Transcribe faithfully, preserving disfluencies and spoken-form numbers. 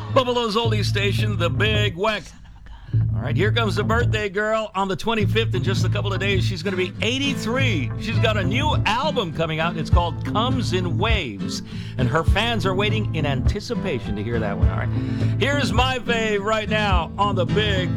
Buffalo's oldie station, The Big Weck. All right, here comes the birthday girl on the twenty-fifth. In just a couple of days, she's going to be eighty-three. She's got a new album coming out. It's called Comes in Waves. And her fans are waiting in anticipation to hear that one, all right? Here's my fave right now on The Big